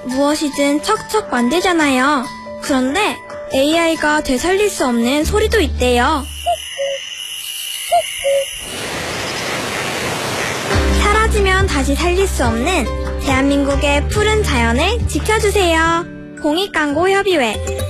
무엇이든 척척 만들잖아요. 그런데 AI가 되살릴 수 없는 소리도 있대요. 사라지면 다시 살릴 수 없는 대한민국의 푸른 자연을 지켜주세요. 공익광고협의회